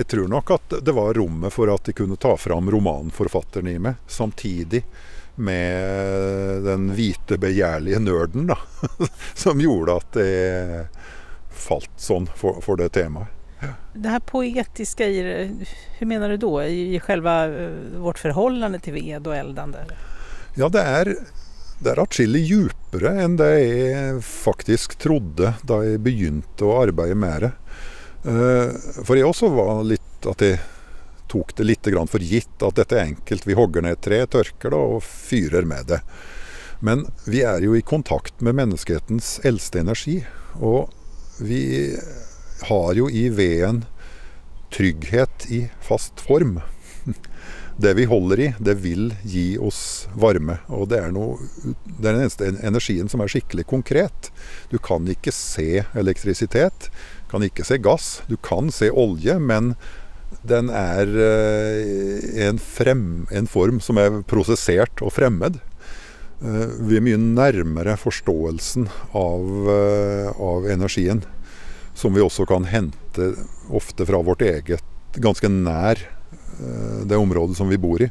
Jeg tror nok at det var rommet for at de kunne ta fram romanforfatteren i meg, samtidig med den hvite, begjærlige nerden da, som gjorde at det falt sånn for det temaet. Det här poetiska i det, hur menar du då? I själva vårt förhållande till ved och eldande? Ja, det er atskillig djupere enn det jeg faktisk trodde da jeg begynte å arbeide med det. For jeg også var litt at jeg tok det litt grann for gitt at dette er enkelt. Vi hogger ned et tre, tørker det og fyrer med det. Men vi er jo i kontakt med menneskehetens eldste energi, og vi har jo i veden trygghet i fast form. Det vi holder i, det vil gi oss varme, og det er den eneste energien som er skikkelig konkret. Du kan ikke se elektrisitet, kan ikke se gass, du kan se olje, men den er en form som er prosessert og fremmed. Vi er mye nærmere forståelsen av energien, som vi også kan hente ofte fra vårt eget, ganske nær det området som vi bor i.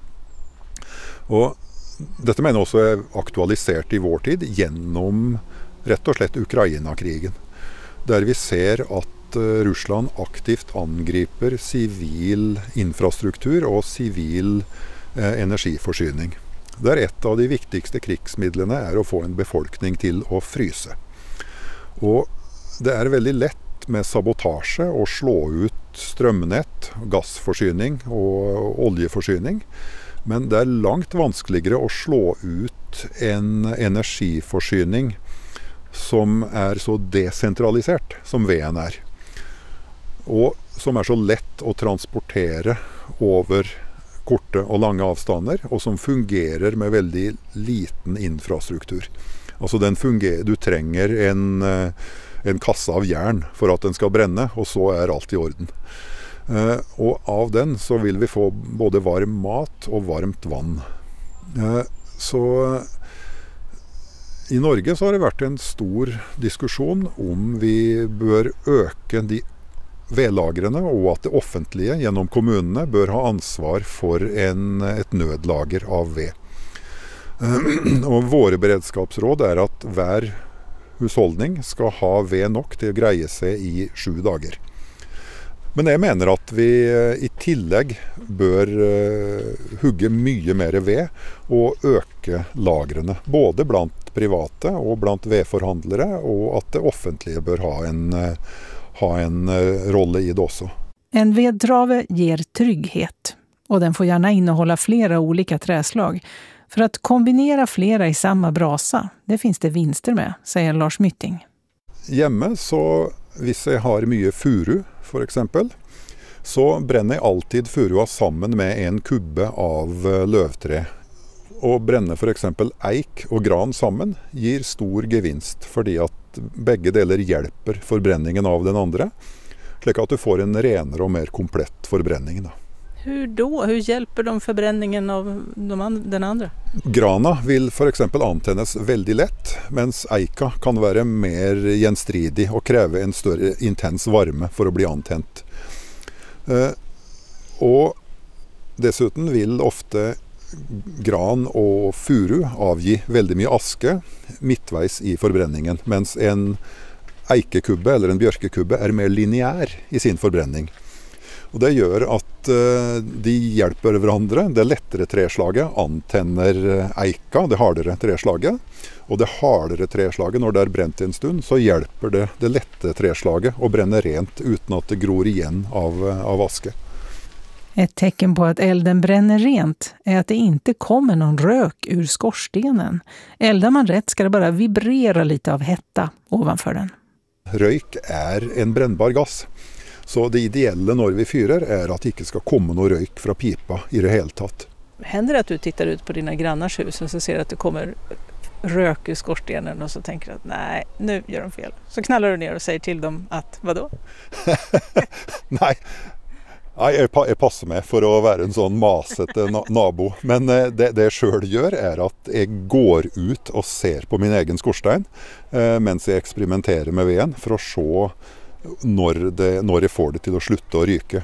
Og dette mener jeg også er aktualisert i vår tid gjennom rett og slett Ukraina-krigen, der vi ser at Russland aktivt angriper sivil infrastruktur og sivil energiforsyning. Der et av de viktigste krigsmidlene er å få en befolkning til å fryse. Og det er veldig lett med sabotasje å slå ut strømnett, gassforsyning og oljeforsyning, men det er langt vanskeligere å slå ut en energiforsyning som er så desentralisert som veden er, og som er så lett å transportere over korte og lange avstander, og som fungerer med veldig liten infrastruktur. Altså du trenger en kasse av jern for at den skal brenne, og så er alt i orden. Og av den så vil vi få både varm mat og varmt vann. Så i Norge så har det vært en stor diskusjon om vi bør øke de vedlagrene, og at det offentlige gjennom kommunene bør ha ansvar for et nødlager av ved. Og våre beredskapsråd er at hver husholdning skal ha ved nok til å greie seg i 7 dager. Men jeg mener at vi i tillegg bør hugge mye mer ved og øke lagrene, både blant private og blant vedforhandlere, og at det offentlige bør ha en rolle i det også. En vedtrave ger trygghet, och den får gärna innehålla flera olika träslag. För att kombinera flera i samma brasa, det finns det vinster med, säger Lars Mytting. Hjemme så, hvis jeg har mye furu for eksempel, så brenner jeg alltid furua sammen med en kubbe av løvtre. Å brenne for eksempel eik og gran sammen gir stor gevinst, fordi at begge deler hjelper forbrenningen av den andre, slik at du får en renere og mer komplett forbrenning da. Hur då? Hur hjälper de förbränningen av den andra? Grana vil for eksempel antennes veldig lett, mens eika kan være mer gjenstridig og kreve en større intens varme for å bli antent. Og dessuten vil ofte gran og furu avgi veldig mye aske midtveis i forbrenningen, mens en eikekubbe eller en bjørkekubbe er mer lineær i sin forbrenning. Og det gjør at de hjelper hverandre. Det lettere treslaget antenner eika, det hardere treslaget. Og det hardere treslaget, når det er brent en stund, så hjelper det lette treslaget å brenne rent uten at det gror igjen av aske. Ett tecken på att elden bränner rent är att det inte kommer någon rök ur skorstenen. Eldar man rätt ska det bara vibrera lite av hetta ovanför den. Røyk er en brennbar gass. Så det ideelle når vi fyrer er at det ikke skal komme noe røyk fra pipa i det hele tatt. Händer det att du tittar ut på dina grannars hus och så ser att det kommer rök ur skorstenen och så tänker du att nej, nu gör de fel. Så knallar du ner och säger till dem att vadå? Nei, jeg passer meg for å være en sånn masete nabo. Men det jeg selv gjør er at jeg går ut og ser på min egen skorstein mens jeg eksperimenterer med veden for å se når jeg får det til å slutte å ryke.